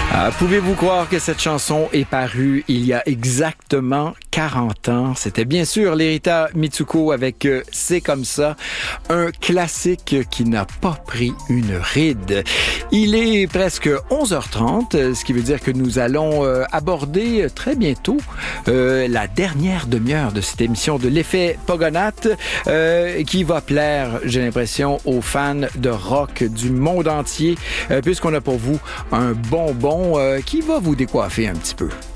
Pouvez-vous croire que cette chanson est parue il y a exactement 40 ans? C'était bien sûr l'Erita Mitsuko avec C'est comme ça, un classique qui n'a pas pris une ride. Il est presque 11h30, ce qui veut dire que nous allons aborder très bientôt la dernière demi-heure de cette émission de l'effet Pogonat qui va plaire, j'ai l'impression, aux fans de rock du monde entier, puisqu'on a pour vous un bonbon qui va vous décoiffer un petit peu.